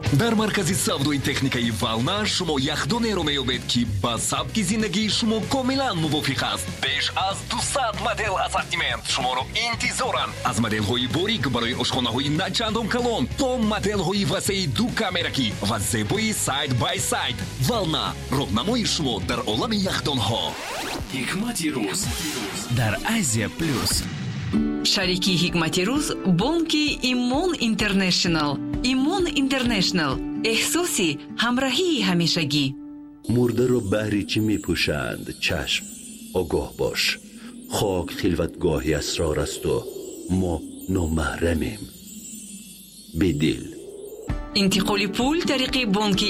дар маркази савдои техникаи вална шумо яхдонеро меёбед ки ба сабки зиндагии шумо комилан мувофиқ аст. беш аз 200 модел ассортимент шуморо интизоранд. аз моделҳои борик барои ошхонаҳои начандон калон то моделҳои васеи ду камеракӣ ва зебои сайд бай сайд. вална роҳнамои шумо дар олами яхдонҳо. ҳикмати рӯз дар Азия плюс. шарики ҳикмати рӯз бонки Имон Интернешнл. Имон Интернешнл, эҳсоси ҳамроҳии ҳамешагӣ. مرده بهری چی می پوشند؟ چشم، آگاه باش. خاک خلوتگاهی اسرار است و ما نامحرمیم. بدل انتقال پول طریق بانک